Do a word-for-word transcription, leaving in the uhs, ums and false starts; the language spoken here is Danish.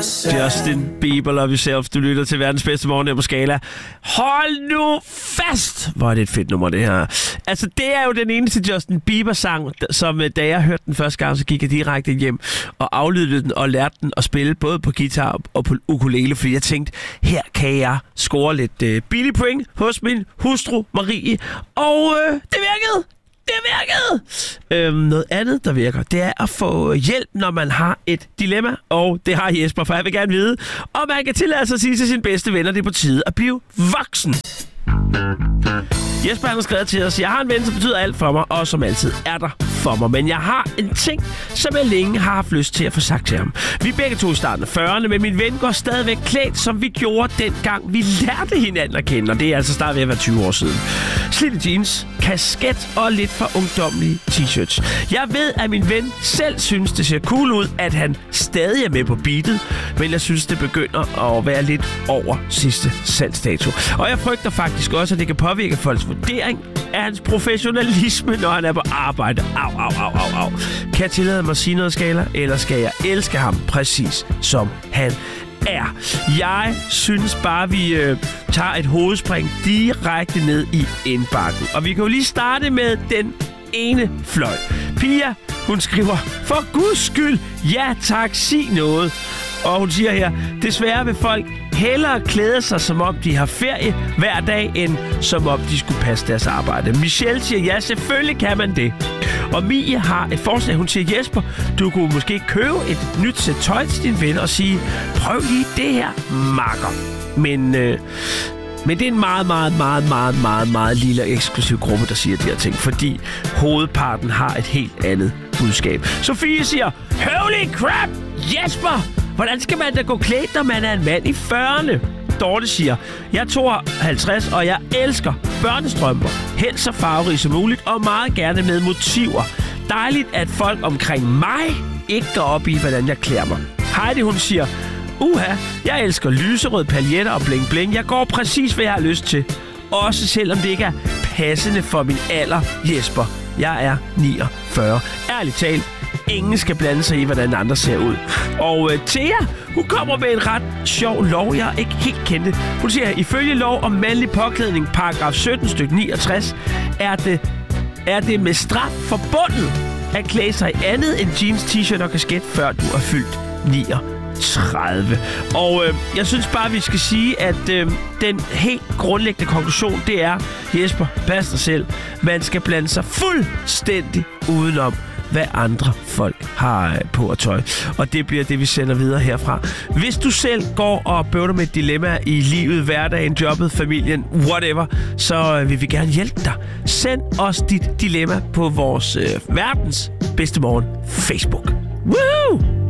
Justin Bieber, Love Yourself. Du lytter til verdens bedste morgen her på Skala. Hold nu fast! Hvor er det et fedt nummer, det her. Altså, det er jo den eneste Justin Bieber-sang, som da jeg hørte den første gang, så gik jeg direkte hjem og aflydede den og lærte den at spille både på guitar og på ukulele, fordi jeg tænkte, her kan jeg score lidt uh, billig point hos min hustru Marie. Og uh, det virkede! Det virkede! Øhm, noget andet, der virker, det er at få hjælp, når man har et dilemma. Og det har Jesper, for jeg vil gerne vide, om man kan tillade sig at sige til sine bedste venner, det er på tide at blive voksen. Jesper han har skrevet til os, jeg har en ven, som betyder alt for mig, og som altid er der for mig. Men jeg har en ting, som jeg længe har haft lyst til at få sagt til ham. Vi er begge to i starten af fyrrerne, men min ven går stadigvæk klædt, som vi gjorde dengang vi lærte hinanden at kende. Og det er altså snart ved at være tyve år siden. Slidte jeans, kasket og lidt for ungdommelige t-shirts. Jeg ved, at min ven selv synes, det ser cool ud, at han stadig er med på beatet, men jeg synes, det begynder at være lidt over sidste salgsdato. Og jeg frygter faktisk også, at det kan påvirke folks vurdering af hans professionalisme, når han er på arbejde. Au, au, au, au, au. Kan jeg tillade mig at sige noget, Skala? Eller skal jeg elske ham præcis som han er? Jeg synes bare, vi øh, tager et hovedspring direkte ned i indbakken. Og vi kan jo lige starte med den ene fløj. Pia, hun skriver, for guds skyld, ja tak, sig noget. Og hun siger her, desværre vil folk hellere klæde sig, som om de har ferie hver dag, end som om de skulle passe deres arbejde. Michelle siger, ja, selvfølgelig kan man det. Og Mie har et forslag. Hun siger, Jesper, du kunne måske købe et nyt sæt tøj til din ven og sige, prøv lige det her, makker. Men, øh, men det er en meget, meget, meget, meget, meget, meget lille og eksklusiv gruppe, der siger de her ting, fordi hovedparten har et helt andet budskab. Sofie siger, holy crap, Jesper! Hvordan skal man da gå klædt, når man er en mand i fyrrerne? Dorte siger, jeg er tooghalvtreds, og jeg elsker børnestrømper. Helst så farverige som muligt, og meget gerne med motiver. Dejligt, at folk omkring mig ikke går op i, hvordan jeg klæder mig. Heidi, hun siger, uha, jeg elsker lyserød paljetter og bling bling. Jeg går præcis, hvad jeg har lyst til. Også selvom det ikke er passende for min alder, Jesper. Jeg er niogfyrre. Ærligt talt. Ingen skal blande sig i, hvordan andre ser ud. Og øh, Thea, hun kommer med en ret sjov lov, jeg ikke helt kendte. Hun siger, ifølge lov om mandlig påklædning, paragraf sytten stykke niogtres, er det, er det med straf forbundet at klæde sig i andet end jeans, t-shirt og kasket, før du er fyldt niogtredive. Og øh, jeg synes bare, vi skal sige, at øh, den helt grundlæggende konklusion, det er, Jesper, pas dig selv. Man skal blande sig fuldstændig udenom, hvad andre folk har på at tøj. Og det bliver det, vi sender videre herfra. Hvis du selv går og bøvler med et dilemma i livet, hverdagen, jobbet, familien, whatever, så vil vi gerne hjælpe dig. Send os dit dilemma på vores øh, verdens bedste morgen Facebook. Woo!